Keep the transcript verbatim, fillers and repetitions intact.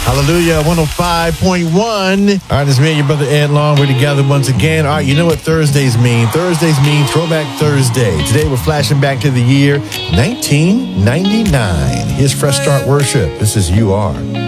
Hallelujah, one oh five point one. All right, it's me and your brother Ed Long. We're together once again. All right, you know what Thursdays mean. Thursdays mean Throwback Thursday. Today we're flashing back to the year nineteen ninety-nine. Here's Fresh Start Worship. This is You Are.